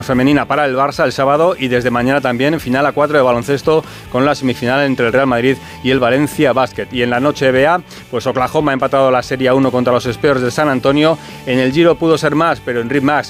femenina para el Barça el sábado y desde mañana también final a 4 de baloncesto con la semifinal entre el Real Madrid y el Valencia Basket. Y en la noche NBA, pues Oklahoma ha empatado la Serie 1 contra los Spurs de San Antonio. En el Giro pudo ser más, pero en Rick Max